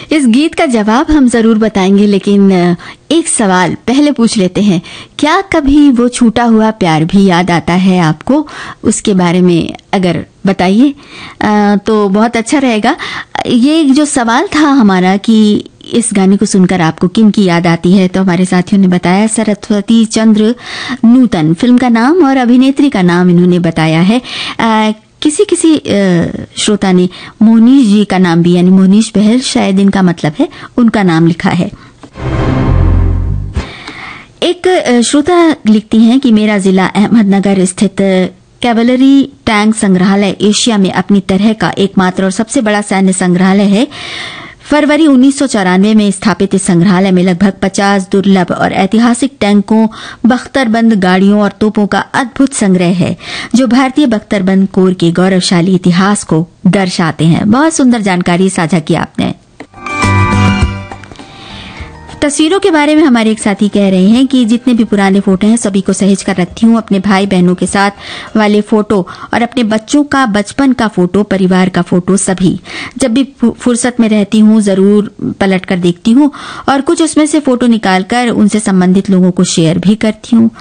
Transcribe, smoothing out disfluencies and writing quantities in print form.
इस गीत का जवाब हम जरूर बताएंगे, लेकिन एक सवाल पहले पूछ लेते हैं। क्या कभी वो छूटा हुआ प्यार भी याद आता है आपको? उसके बारे में अगर बताइए तो बहुत अच्छा रहेगा। ये जो सवाल था हमारा कि इस गाने को सुनकर आपको किन की याद आती है, तो हमारे साथियों ने बताया सरस्वती चंद्र नूतन फिल्म का नाम और अभिनेत्री का नाम इन्होंने बताया है। किसी श्रोता ने मोहनीश जी का नाम भी, यानी मोहनीश बहल शायद इनका मतलब है, उनका नाम लिखा है। एक श्रोता लिखती हैं कि मेरा जिला अहमदनगर स्थित कैवलरी टैंक संग्रहालय एशिया में अपनी तरह का एकमात्र और सबसे बड़ा सैन्य संग्रहालय है। फरवरी 1994 में स्थापित इस संग्रहालय में लगभग 50 दुर्लभ और ऐतिहासिक टैंकों, बख्तरबंद गाड़ियों और तोपों का अद्भुत संग्रह है, जो भारतीय बख्तरबंद कोर के गौरवशाली इतिहास को दर्शाते हैं। बहुत सुंदर जानकारी साझा की आपने। तस्वीरों के बारे में हमारे एक साथी कह रहे हैं कि जितने भी पुराने फोटो हैं सभी को सहेज कर रखती हूँ, अपने भाई बहनों के साथ वाले फोटो और अपने बच्चों का बचपन का फोटो, परिवार का फोटो, सभी जब भी फुर्सत में रहती हूँ जरूर पलट कर देखती हूँ और कुछ उसमें से फोटो निकालकर उनसे संबंधित लोगों को शेयर भी करती हूँ।